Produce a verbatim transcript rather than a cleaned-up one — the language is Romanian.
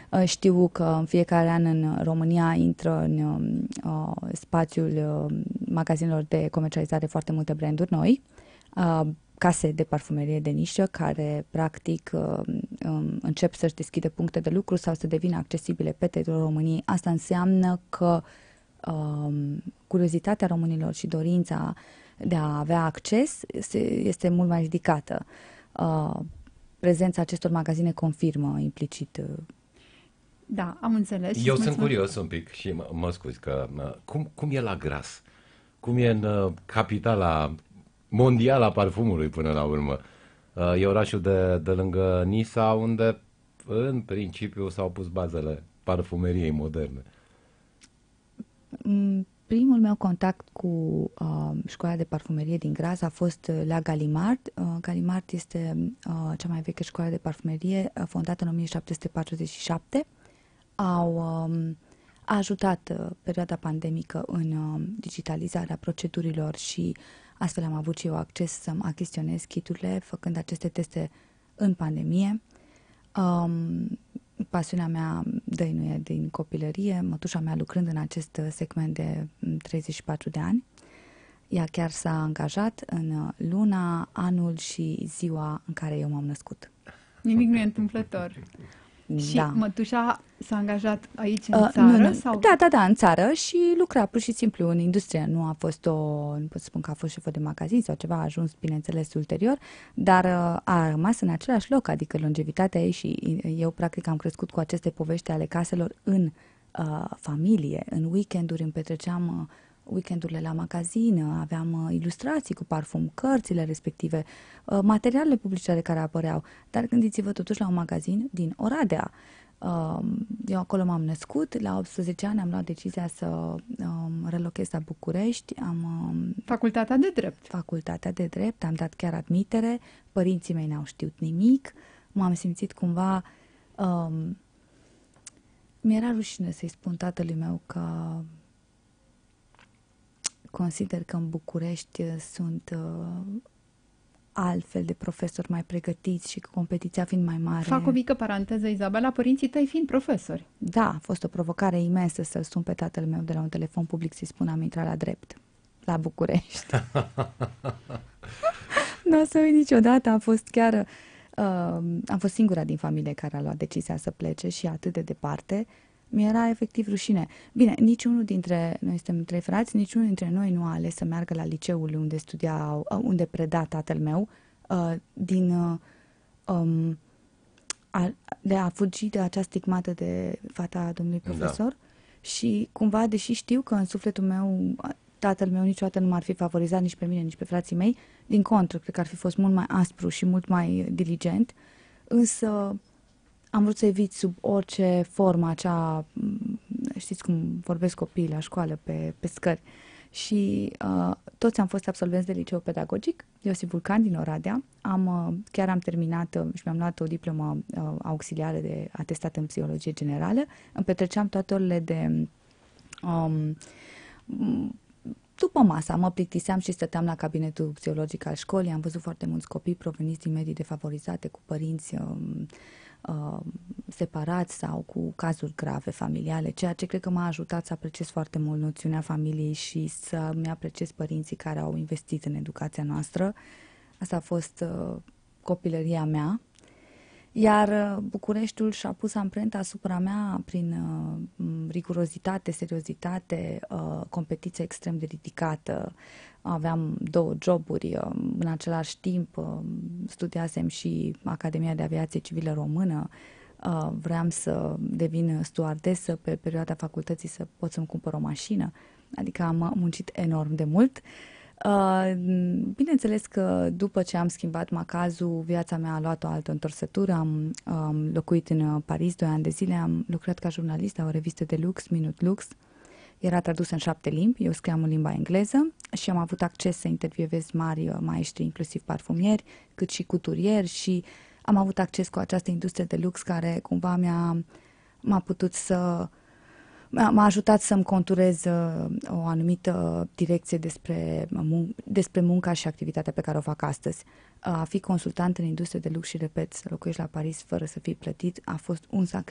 Uh, știu că în fiecare an în România intră în uh, spațiul uh, magazinelor de comercializare foarte multe branduri noi, uh, case de parfumerie de nișă care practic uh, um, încep să-și deschidă puncte de lucru sau să devină accesibile pe teritoriul României. Asta înseamnă că uh, curiozitatea românilor și dorința de a avea acces este, este mult mai ridicată. Uh, prezența acestor magazine confirmă implicit. Uh, Da, am înțeles. Eu sunt curios un pic și mă, mă scuzi că cum, cum e la Gras? Cum e în uh, capitala mondială a parfumului până la urmă? Uh, e orașul de, de lângă Nisa, unde în principiu s-au pus bazele parfumeriei moderne. Primul meu contact cu uh, școala de parfumerie din Graz a fost la Galimard. Uh, Galimard este uh, cea mai veche școală de parfumerie, uh, fondată în o mie șapte sute patruzeci și șapte. Au um, a ajutat uh, perioada pandemică în uh, digitalizarea procedurilor și astfel am avut și eu acces să-mi achiziționez kiturile, făcând aceste teste în pandemie. Um, pasiunea mea dăinuie din copilărie, mătușa mea lucrând în acest segment de treizeci și patru de ani. Ea chiar s-a angajat în luna, anul și ziua în care eu m-am născut. Nimic nu e întâmplător. Și Da. mătușa s-a angajat aici în Uh, țară? nu, nu. Sau? Da, da, da, în țară și lucra pur și simplu în industrie. Nu a fost o, nu pot să spun că a fost șefă de magazin sau ceva, a ajuns, bineînțeles, ulterior, dar uh, a rămas în același loc, adică longevitatea ei și eu, practic, am crescut cu aceste povești ale caselor în uh, familie, în weekenduri îmi petreceam uh, weekendurile la magazin, aveam uh, ilustrații cu parfum, cărțile respective, uh, materialele publicitare care apăreau, dar gândiți-vă totuși la un magazin din Oradea. Eu acolo m-am născut, la optsprezece ani am luat decizia să um, relochez la București, am um, Facultatea de drept. facultatea de drept, am dat chiar admitere, părinții mei n-au știut nimic, m-am simțit cumva, um, mi-era rușine să-i spun tatălui meu că consider că în București sunt uh, altfel de profesori mai pregătiți și competiția fiind mai mare. Fac o mică paranteză, Izabela, părinții tăi fiind profesori. Da, a fost o provocare imensă să-l sun pe tatăl meu de la un telefon public să-i spun am intrat la drept, la București. Nu o să uit niciodată, a fost chiar... Uh, am fost singura din familie care a luat decizia să plece și atât de departe. Mi-era efectiv rușine. Bine, niciunul dintre, noi suntem trei frați, niciunul dintre noi nu a ales să meargă la liceul unde studia, unde preda tatăl meu, uh, din uh, um, a, de a fugi de acea stigmată de fata domnului profesor. Da. Și cumva, deși știu că în sufletul meu tatăl meu niciodată nu m-ar fi favorizat nici pe mine, nici pe frații mei, din contră, cred că ar fi fost mult mai aspru și mult mai diligent, însă am vrut să evit sub orice formă acea, știți cum vorbesc copiii la școală pe, pe scări. Și uh, toți am fost absolvenți de liceu pedagogic, Iosif Vulcan din Oradea. Am, uh, chiar am terminat uh, și mi-am luat o diplomă uh, auxiliară de atestat în psihologie generală. Îmi petreceam toate orele de... Um, după masa, mă plictiseam și stăteam la cabinetul psihologic al școlii. Am văzut foarte mulți copii proveniți din medii defavorizate, cu părinți um, uh, separați sau cu cazuri grave familiale, ceea ce cred că m-a ajutat să apreciez foarte mult noțiunea familiei și să-mi apreciez părinții care au investit în educația noastră. Asta a fost uh, copilăria mea. Iar Bucureștiul și-a pus amprenta asupra mea prin uh, rigurozitate, seriozitate, uh, competiție extrem de ridicată. Aveam două joburi uh, în același timp, uh, studiasem și Academia de Aviație Civilă Română, uh, vreau să devin stewardesă pe perioada facultății să pot să-mi cumpăr o mașină, adică am muncit enorm de mult. Uh, bineînțeles că după ce am schimbat macazul, viața mea a luat o altă întorsătură, am um, locuit în Paris doi ani de zile, am lucrat ca jurnalist la o revistă de lux, Minut Lux, era tradusă în șapte limbi, eu scriam în limba engleză și am avut acces să intervievez mari maestri, inclusiv parfumieri, cât și cuturieri și am avut acces cu această industrie de lux care cumva mi-a, m-a putut să... M-a ajutat să-mi conturez o anumită direcție despre, mun- despre munca și activitatea pe care o fac astăzi. A fi consultant în industrie de lux și, repet, să locuiești la Paris fără să fii plătit a fost un sacrificiu